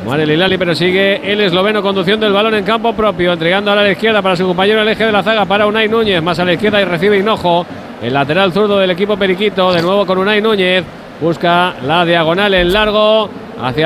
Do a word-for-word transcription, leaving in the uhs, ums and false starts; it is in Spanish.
Muere el Hilali, pero sigue el esloveno conduciendo el balón en campo propio, entregando ahora a la izquierda para su compañero el eje de la zaga, para Unai Núñez, más a la izquierda y recibe Hinojo, el lateral zurdo del equipo periquito, de nuevo con Unai Núñez, busca la diagonal en largo hacia